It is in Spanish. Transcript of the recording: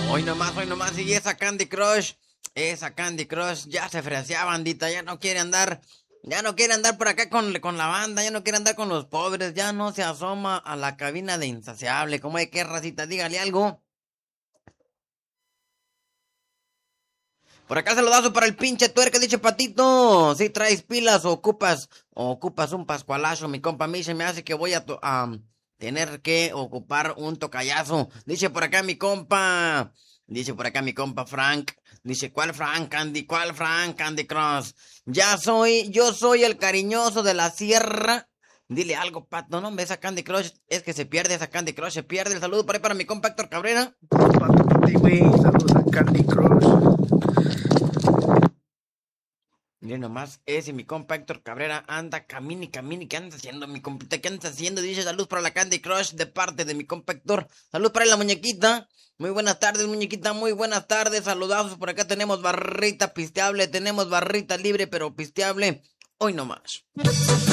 Hoy nomás, y esa Candy Crush ya se fresea, bandita, ya no quiere andar por acá con la banda, ya no quiere andar con los pobres, ya no se asoma a la cabina de Insaciable. ¿Cómo es que, racita? Dígale algo. Por acá saludazo para el pinche tuerca, dice Patito. Si traes pilas o ocupas un pascualazo, mi compa, a mí se me hace que voy a tener que ocupar un tocayazo. Dice por acá mi compa. Dice por acá mi compa Frank. Dice, ¿cuál Frank Candy? ¿Cuál Frank Candy Cross? Yo soy el cariñoso de la sierra. Dile algo, Pato, no, esa Candy Crush, es que se pierde esa Candy Crush, se pierde. El saludo por ahí para mi compa Héctor Cabrera. Pato para ti, güey. Saludos a Candy Crush. Miren nomás, ese mi compa Héctor Cabrera anda camine, ¿qué andas haciendo, mi compita? ¿Qué andas haciendo? Dice salud para la Candy Crush de parte de mi compa Héctor. Salud para la muñequita. Muy buenas tardes, muñequita, muy buenas tardes. Saludazos, por acá tenemos barrita pisteable, tenemos barrita libre pero pisteable. Hoy nomás.